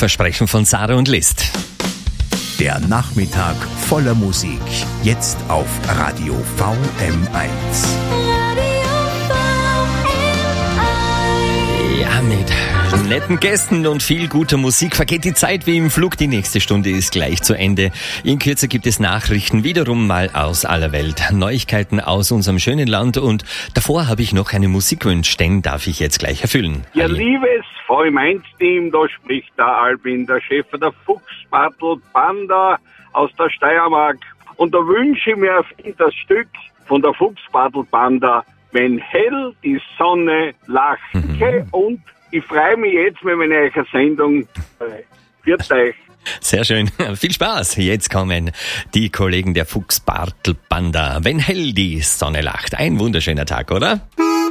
Versprechen von Sarah und List. Der Nachmittag voller Musik. Jetzt auf Radio VM1. Ja, mit netten Gästen und viel guter Musik vergeht die Zeit wie im Flug. Die nächste Stunde ist gleich zu Ende. In Kürze gibt es Nachrichten wiederum mal aus aller Welt. Neuigkeiten aus unserem schönen Land. Und davor habe ich noch einen Musikwunsch, den darf ich jetzt gleich erfüllen. Ja, liebes VM1-Team, da spricht der Albin, der Chef der Fuchsbartel Banda aus der Steiermark. Und da wünsche ich mir das Stück von der Fuchsbartel Banda, wenn hell die Sonne lacht. Und ich freue mich jetzt mit meiner Sendung. Viert euch. Sehr schön. Viel Spaß. Jetzt kommen die Kollegen der Fuchsbartel Banda. Wenn hell die Sonne lacht. Ein wunderschöner Tag, oder?